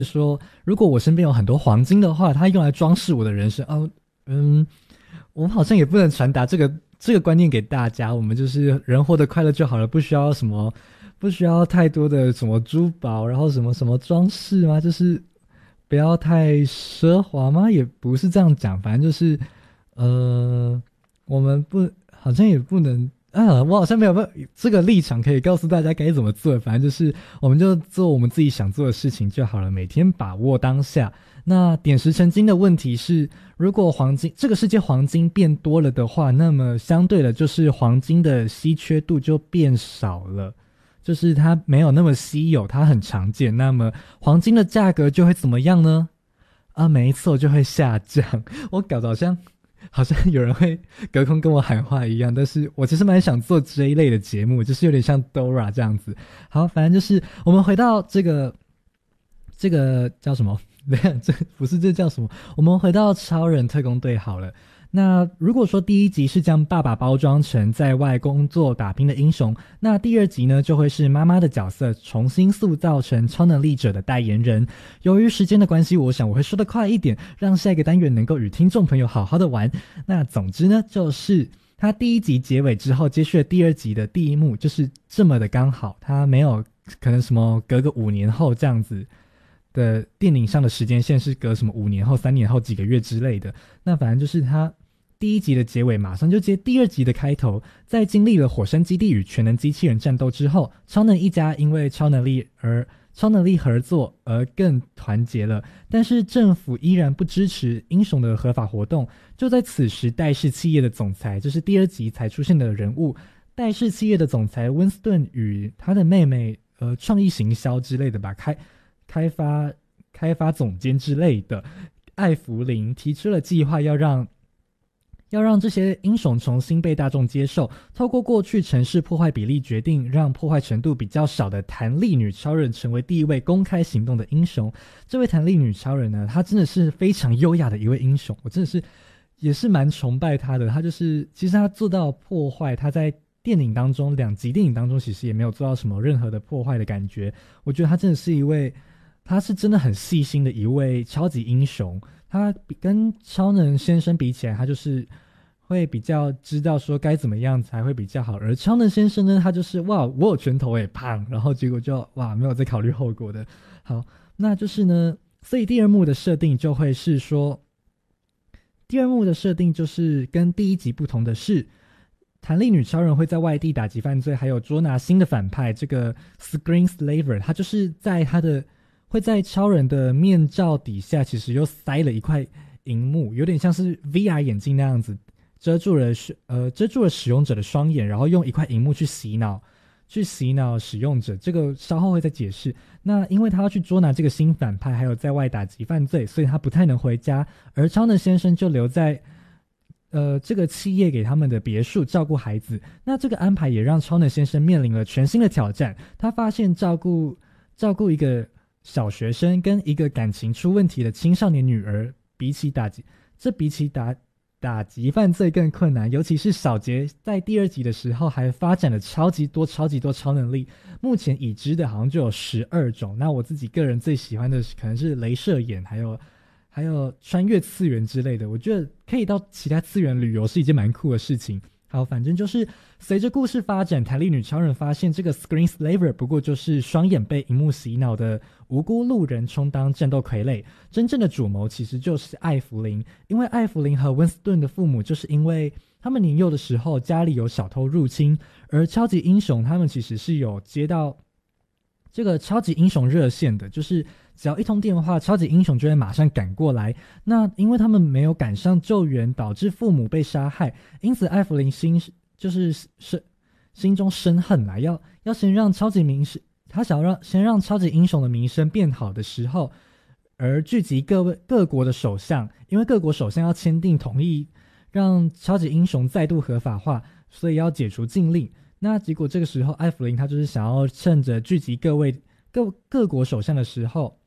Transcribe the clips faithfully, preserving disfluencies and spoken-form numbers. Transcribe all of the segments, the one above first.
说，如果我身边有很多黄金的话，它用来装饰我的人生。哦，嗯，我们好像也不能传达这个这个观念给大家。我们就是人活得快乐就好了，不需要什么，不需要太多的什么珠宝，然后什么什么装饰吗？就是不要太奢华吗？也不是这样讲，反正就是，呃，我们不好像也不能。啊，我好像没有这个立场可以告诉大家该怎么做，反正就是我们就做我们自己想做的事情就好了，每天把握当下。那点石成金的问题是，如果黄金这个世界黄金变多了的话，那么相对的就是黄金的稀缺度就变少了，就是它没有那么稀有，它很常见，那么黄金的价格就会怎么样呢？啊，没错，就会下降。我搞得好像好像有人会隔空跟我喊话一样，但是我其实蛮想做这一类的节目，就是有点像 Dora 这样子。好，反正就是我们回到这个这个叫什么？没有，这不是这叫什么？我们回到超人特工队好了。那如果说第一集是将爸爸包装成在外工作打拼的英雄，那第二集呢就会是妈妈的角色重新塑造成超能力者的代言人。由于时间的关系，我想我会说得快一点，让下一个单元能够与听众朋友好好的玩。那总之呢，就是他第一集结尾之后接续了第二集的第一幕，就是这么的刚好，他没有可能什么隔个五年后这样子的电影上的时间线是隔什么五年后、三年后几个月之类的。那反正就是他第一集的结尾马上就接第二集的开头，在经历了火山基地与全能机器人战斗之后，超能一家因为超能力而超能力合作而更团结了，但是政府依然不支持英雄的合法活动。就在此时，戴氏企业的总裁，这是第二集才出现的人物，戴氏企业的总裁温斯顿与他的妹妹呃创意行销之类的吧，开开发开发总监之类的艾弗林提出了计划，要让要让这些英雄重新被大众接受，透过过去城市破坏比例决定，让破坏程度比较少的弹力女超人成为第一位公开行动的英雄。这位弹力女超人呢，她真的是非常优雅的一位英雄，我真的是也是蛮崇拜她的。她就是其实她做到破坏，她在电影当中两集电影当中其实也没有做到什么任何的破坏的感觉。我觉得她真的是一位，她是真的很细心的一位超级英雄。他跟超能先生比起来，他就是会比较知道说该怎么样才会比较好，而超能先生呢，他就是哇，我有拳头也胖，然后结果就哇没有在考虑后果的。好，那就是呢，所以第二幕的设定就会是说，第二幕的设定就是跟第一集不同的是，弹力女超人会在外地打击犯罪，还有捉拿新的反派，这个 Screen Slaver， 他就是在他的会在超人的面罩底下，其实又塞了一块荧幕，有点像是 V R 眼镜那样子，遮住了呃遮住了使用者的双眼，然后用一块荧幕去洗脑，去洗脑使用者。这个稍后会再解释。那因为他要去捉拿这个新反派，还有在外打击犯罪，所以他不太能回家，而超能先生就留在呃这个企业给他们的别墅照顾孩子。那这个安排也让超能先生面临了全新的挑战。他发现照顾照顾一个小学生跟一个感情出问题的青少年女儿，比起打击，这比起打打击犯罪更困难。尤其是小杰在第二集的时候还发展了超级多超级多超能力，目前已知的好像就有十二种。那我自己个人最喜欢的可能是雷射眼，还有还有穿越次元之类的。我觉得可以到其他次元旅游是一件蛮酷的事情。好，反正就是随着故事发展，弹力女超人发现这个 Screen Slaver 不过就是双眼被荧幕洗脑的无辜路人充当战斗傀儡，真正的主谋其实就是艾弗林。因为艾弗林和温斯顿的父母就是因为他们年幼的时候家里有小偷入侵，而超级英雄他们其实是有接到这个超级英雄热线的，就是只要一通电话，超级英雄就会马上赶过来。那因为他们没有赶上救援，导致父母被杀害，因此艾弗林心就是是心中生恨啊，要要先让超级名声，他想要让先让超级英雄的名声变好的时候，而聚集各位各国的首相，因为各国首相要签订同意，让超级英雄再度合法化，所以要解除禁令。那结果这个时候，艾弗林他就是想要趁着聚集各位各各国首相的时候，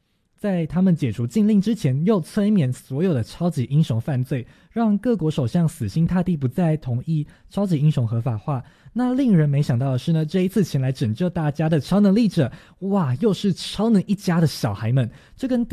在他们解除禁令之前，又催眠所有的超级英雄犯罪，让各国首相死心塌地不再同意超级英雄合法化。那令人没想到的是呢，这一次前来拯救大家的超能力者，哇，又是超能一家的小孩们，这跟